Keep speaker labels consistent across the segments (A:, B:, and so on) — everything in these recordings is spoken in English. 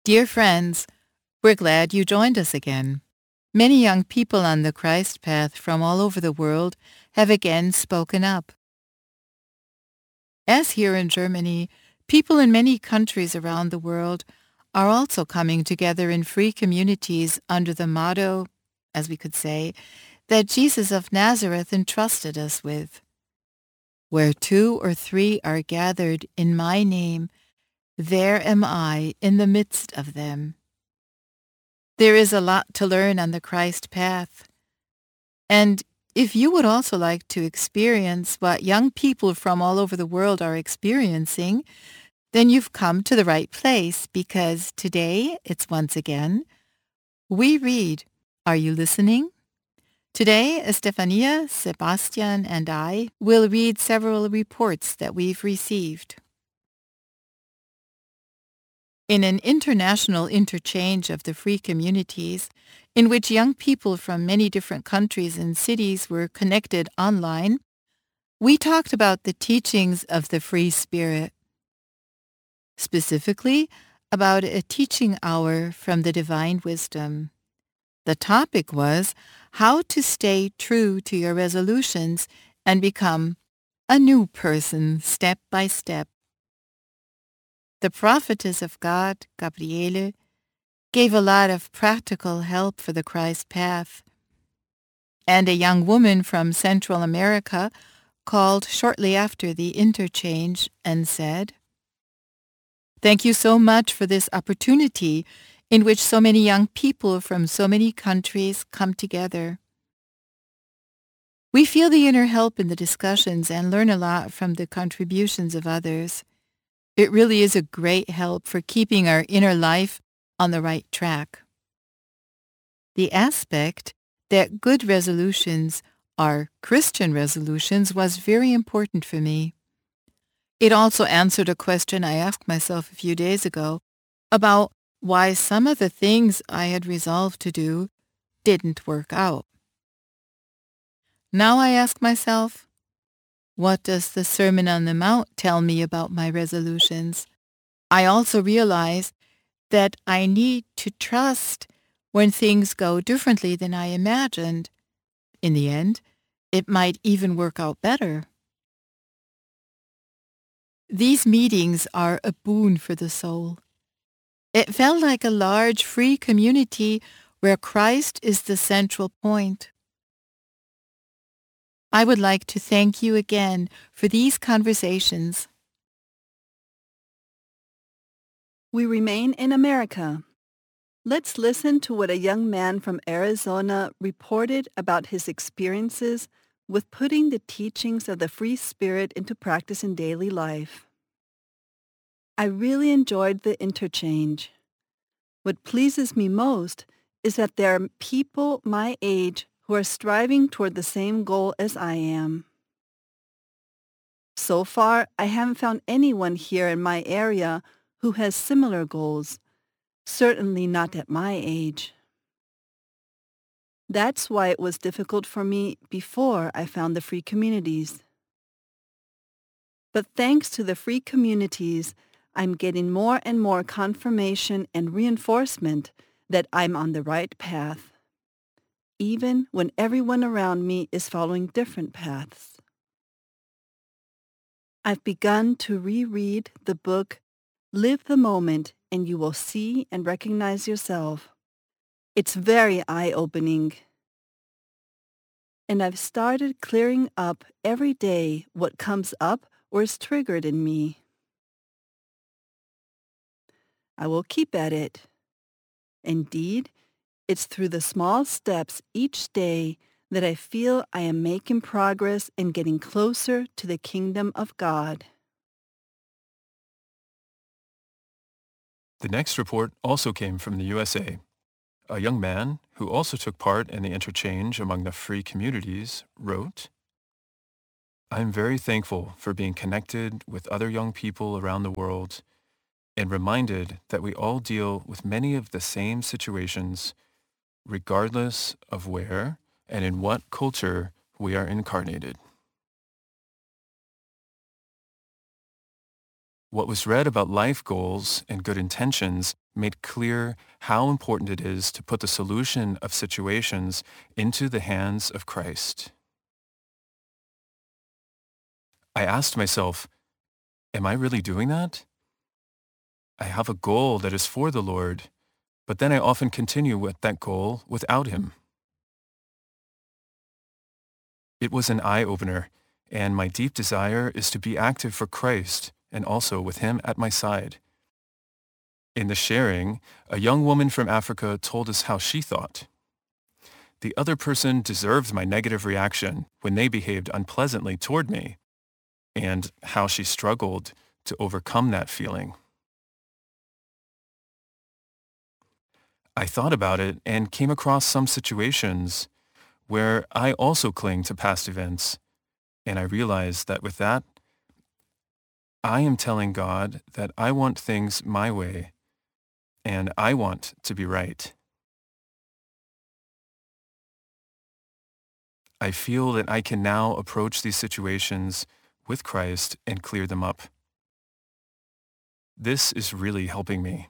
A: Dear friends, we're glad you joined us again. Many young people on the Christ path from all over the world have again spoken up. As here in Germany, people in many countries around the world are also coming together in free communities under the motto, as we could say, that Jesus of Nazareth entrusted us with. Where two or three are gathered in my name, there am I in the midst of them. There is a lot to learn on the Christ path. And if you would also like to experience what young people from all over the world are experiencing, then you've come to the right place because today it's once again, we read. Are you listening? Today, Estefania, Sebastian, and I will read several reports that we've received. In an international interchange of the free communities, in which young people from many different countries and cities were connected online, we talked about the teachings of the Free Spirit, specifically about a teaching hour from the Divine Wisdom. The topic was how to stay true to your resolutions and become a new person step by step. The prophetess of God, Gabriele, gave a lot of practical help for the Christ path. And a young woman from Central America called shortly after the interchange and said, "Thank you so much for this opportunity in which so many young people from so many countries come together. We feel the inner help in the discussions and learn a lot from the contributions of others. It really is a great help for keeping our inner life on the right track." The aspect that good resolutions are Christian resolutions was very important for me. It also answered a question I asked myself a few days ago about why some of the things I had resolved to do didn't work out. Now I ask myself, what does the Sermon on the Mount tell me about my resolutions? I also realize that I need to trust when things go differently than I imagined. In the end, it might even work out better. These meetings are a boon for the soul. It felt like a large free community where Christ is the central point. I would like to thank you again for these conversations.
B: We remain in America. Let's listen to what a young man from Arizona reported about his experiences with putting the teachings of the Free Spirit into practice in daily life. I really enjoyed the interchange. What pleases me most is that there are people my age who are striving toward the same goal as I am. So far, I haven't found anyone here in my area who has similar goals, certainly not at my age. That's why it was difficult for me before I found the free communities. But thanks to the free communities, I'm getting more and more confirmation and reinforcement that I'm on the right path, even when everyone around me is following different paths. I've begun to reread the book Live the Moment and You Will See and Recognize Yourself. It's very eye-opening. And I've started clearing up every day what comes up or is triggered in me. I will keep at it. Indeed, it's through the small steps each day that I feel I am making progress and getting closer to the kingdom of God.
C: The next report also came from the USA. A young man, who also took part in the interchange among the free communities, wrote, "I am very thankful for being connected with other young people around the world and reminded that we all deal with many of the same situations, regardless of where and in what culture we are incarnated." What was read about life goals and good intentions made clear how important it is to put the solution of situations into the hands of Christ. I asked myself, am I really doing that? I have a goal that is for the Lord, but then I often continue with that goal without Him. It was an eye-opener, and my deep desire is to be active for Christ and also with Him at my side. In the sharing, a young woman from Africa told us how she thought. The other person deserved my negative reaction when they behaved unpleasantly toward me, and how she struggled to overcome that feeling. I thought about it and came across some situations where I also cling to past events, and I realized that with that, I am telling God that I want things my way, and I want to be right. I feel that I can now approach these situations with Christ and clear them up. This is really helping me.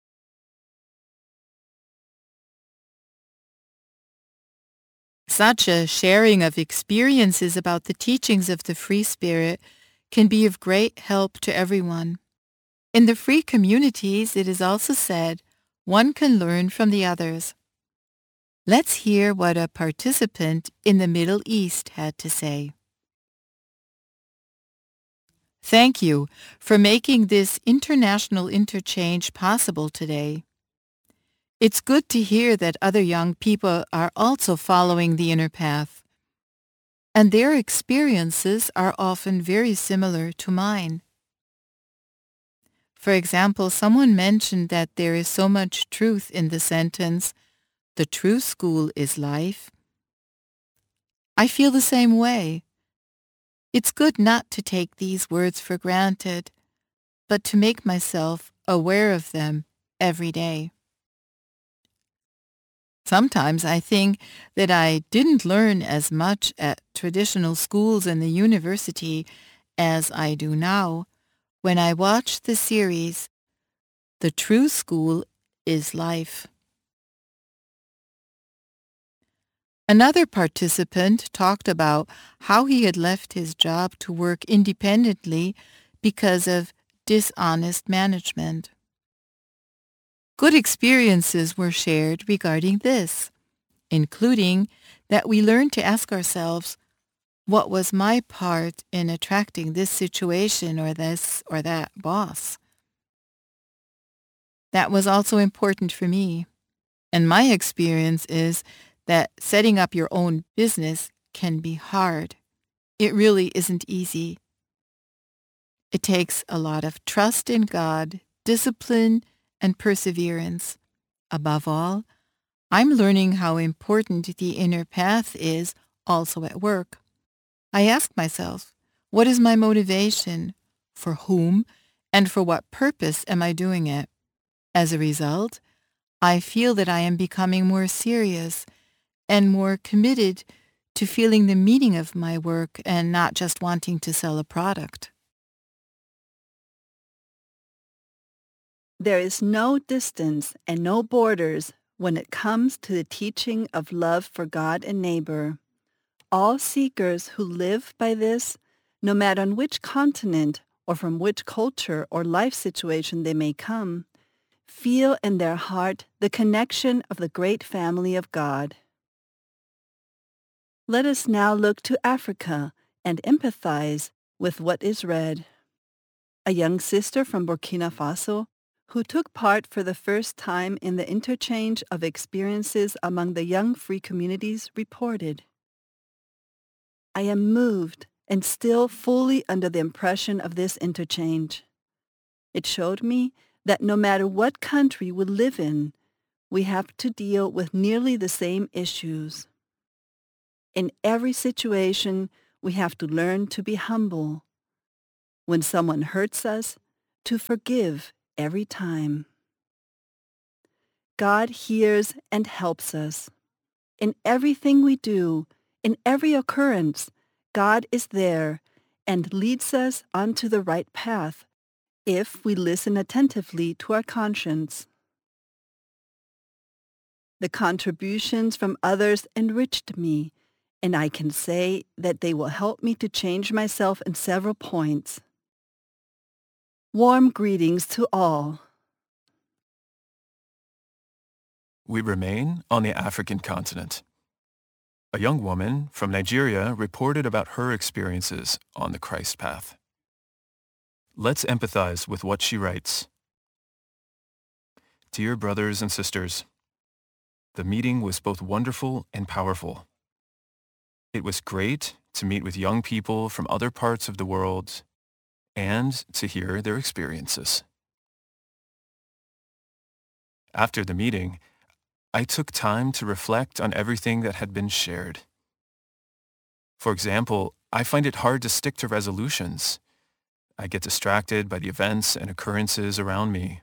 A: Such a sharing of experiences about the teachings of the Free Spirit can be of great help to everyone. In the free communities, it is also said, one can learn from the others. Let's hear what a participant in the Middle East had to say. Thank you for making this international interchange possible today. It's good to hear that other young people are also following the inner path, and their experiences are often very similar to mine. For example, someone mentioned that there is so much truth in the sentence, "The true school is life." I feel the same way. It's good not to take these words for granted, but to make myself aware of them every day. Sometimes I think that I didn't learn as much at traditional schools and the university as I do now when I watch the series, The True School is Life. Another participant talked about how he had left his job to work independently because of dishonest management. Good experiences were shared regarding this, including that we learned to ask ourselves, what was my part in attracting this situation or this or that boss? That was also important for me. And my experience is that setting up your own business can be hard. It really isn't easy. It takes a lot of trust in God, discipline, and perseverance. Above all, I'm learning how important the inner path is also at work. I ask myself, what is my motivation? For whom? And for what purpose am I doing it? As a result, I feel that I am becoming more serious and more committed to feeling the meaning of my work and not just wanting to sell a product.
B: There is no distance and no borders when it comes to the teaching of love for God and neighbor. All seekers who live by this, no matter on which continent or from which culture or life situation they may come, feel in their heart the connection of the great family of God. Let us now look to Africa and empathize with what is read. A young sister from Burkina Faso who took part for the first time in the interchange of experiences among the young free communities reported, I am moved and still fully under the impression of this interchange. It showed me that no matter what country we live in, we have to deal with nearly the same issues. In every situation, we have to learn to be humble. When someone hurts us, to forgive every time. God hears and helps us. In everything we do, in every occurrence, God is there and leads us onto the right path if we listen attentively to our conscience. The contributions from others enriched me, and I can say that they will help me to change myself in several points. Warm greetings to all.
C: We remain on the African continent. A young woman from Nigeria reported about her experiences on the Christ path. Let's empathize with what she writes. Dear brothers and sisters, the meeting was both wonderful and powerful. It was great to meet with young people from other parts of the world and to hear their experiences. After the meeting, I took time to reflect on everything that had been shared. For example, I find it hard to stick to resolutions. I get distracted by the events and occurrences around me.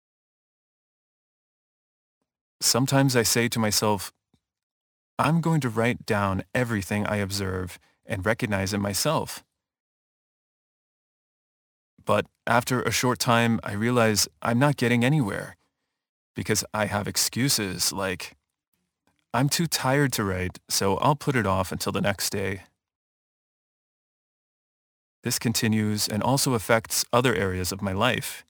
C: Sometimes I say to myself, I'm going to write down everything I observe and recognize in myself. But after a short time, I realize I'm not getting anywhere because I have excuses like, I'm too tired to write, so I'll put it off until the next day. This continues and also affects other areas of my life.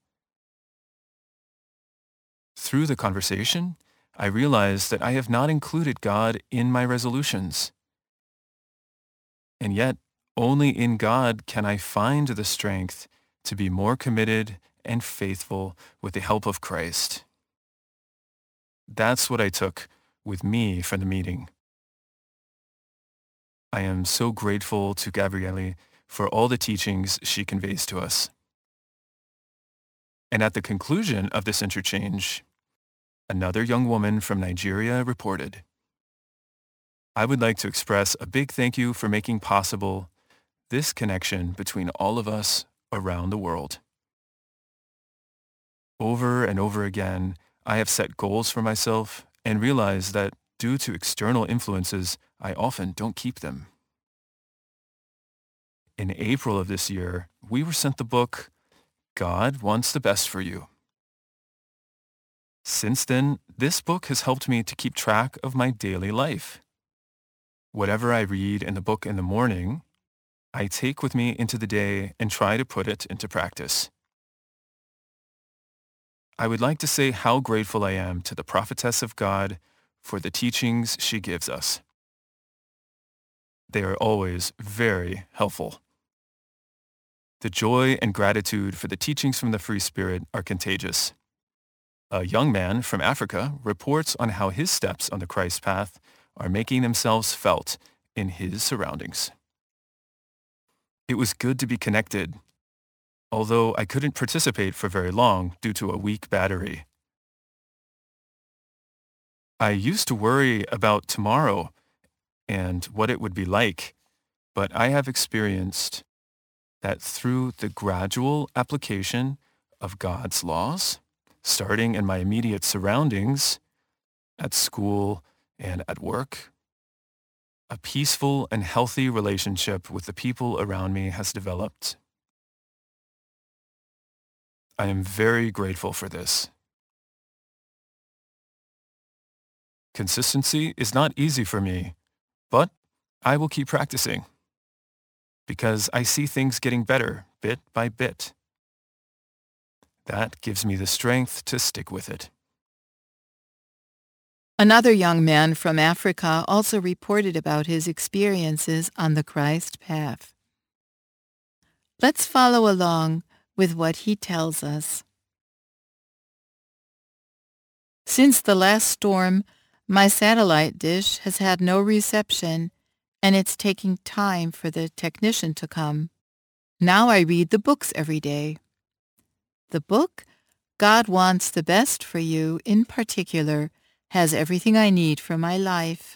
C: Through the conversation, I realize that I have not included God in my resolutions. And yet, only in God can I find the strength to be more committed and faithful with the help of Christ. That's what I took with me from the meeting. I am so grateful to Gabriele for all the teachings she conveys to us. And at the conclusion of this interchange, another young woman from Nigeria reported, I would like to express a big thank you for making possible this connection between all of us around the world. Over and over again, I have set goals for myself and realized that due to external influences, I often don't keep them. In April of this year, we were sent the book, God Wants the Best for You. Since then, this book has helped me to keep track of my daily life. Whatever I read in the book in the morning, I take with me into the day and try to put it into practice. I would like to say how grateful I am to the prophetess of God for the teachings she gives us. They are always very helpful. The joy and gratitude for the teachings from the Free Spirit are contagious. A young man from Africa reports on how his steps on the Christ path are making themselves felt in his surroundings. It was good to be connected, although I couldn't participate for very long due to a weak battery. I used to worry about tomorrow and what it would be like, but I have experienced that through the gradual application of God's laws, starting in my immediate surroundings, at school and at work, a peaceful and healthy relationship with the people around me has developed. I am very grateful for this. Consistency is not easy for me, but I will keep practicing because I see things getting better bit by bit. That gives me the strength to stick with it.
A: Another young man from Africa also reported about his experiences on the Christ path. Let's follow along with what he tells us. Since the last storm, my satellite dish has had no reception, and it's taking time for the technician to come. Now I read the books every day. The book, God Wants the Best for You, in particular, has everything I need for my life.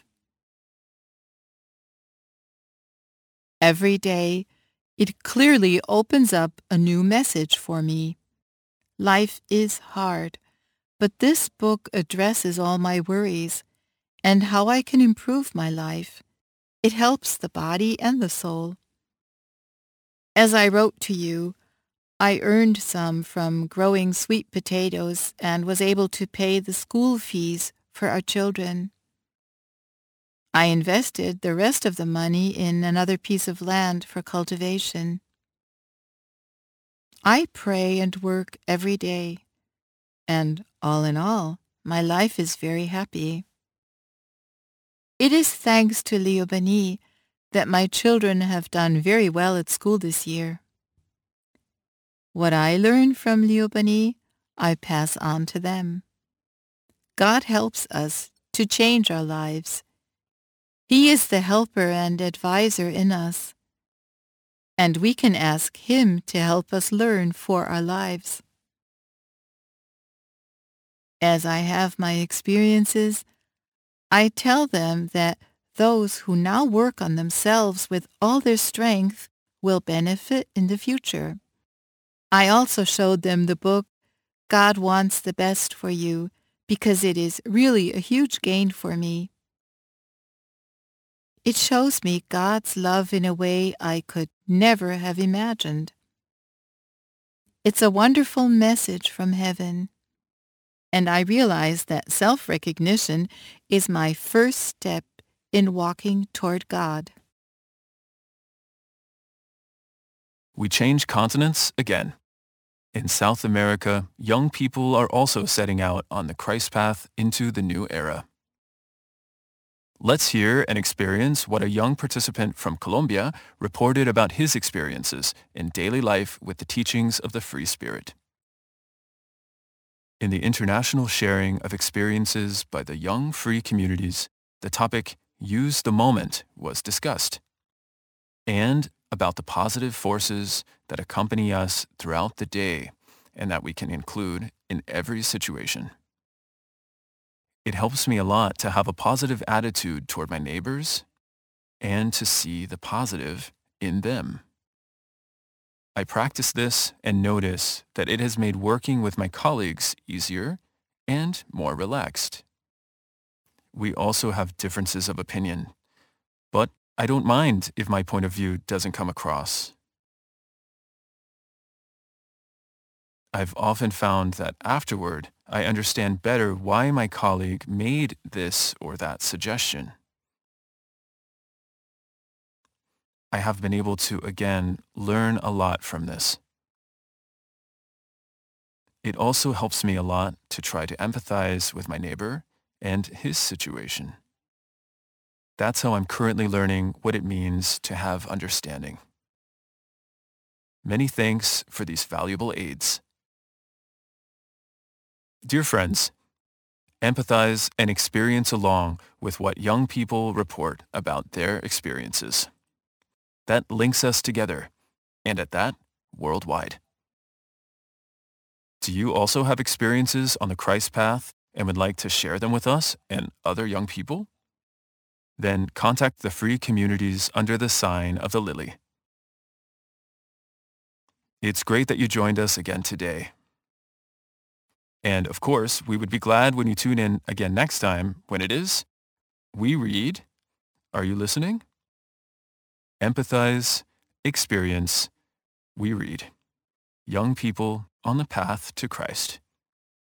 A: Every day, it clearly opens up a new message for me. Life is hard, but this book addresses all my worries and how I can improve my life. It helps the body and the soul. As I wrote to you, I earned some from growing sweet potatoes and was able to pay the school fees for our children. I invested the rest of the money in another piece of land for cultivation. I pray and work every day, and all in all, my life is very happy. It is thanks to Leopoldine that my children have done very well at school this year. What I learn from Leopoldine, I pass on to them. God helps us to change our lives. He is the helper and advisor in us, and we can ask Him to help us learn for our lives. As I have my experiences, I tell them that those who now work on themselves with all their strength will benefit in the future. I also showed them the book, God Wants the Best for You, because it is really a huge gain for me. It shows me God's love in a way I could never have imagined. It's a wonderful message from heaven, and I realize that self-recognition is my first step in walking toward God.
C: We change continents again. In South America, young people are also setting out on the Christ path into the new era. Let's hear and experience what a young participant from Colombia reported about his experiences in daily life with the teachings of the Free Spirit. In the international sharing of experiences by the young free communities, the topic Use the Moment was discussed, and about the positive forces that accompany us throughout the day and that we can include in every situation. It helps me a lot to have a positive attitude toward my neighbors and to see the positive in them. I practice this and notice that it has made working with my colleagues easier and more relaxed. We also have differences of opinion, but I don't mind if my point of view doesn't come across. I've often found that afterward, I understand better why my colleague made this or that suggestion. I have been able to, again, learn a lot from this. It also helps me a lot to try to empathize with my neighbor and his situation. That's how I'm currently learning what it means to have understanding. Many thanks for these valuable aids. Dear friends, empathize and experience along with what young people report about their experiences. That links us together, and at that, worldwide. Do you also have experiences on the Christ path and would like to share them with us and other young people? Then contact the free communities under the sign of the lily. It's great that you joined us again today. And of course, we would be glad when you tune in again next time when it is We Read. Are you listening? Empathize, experience, we read. Young people on the path to Christ.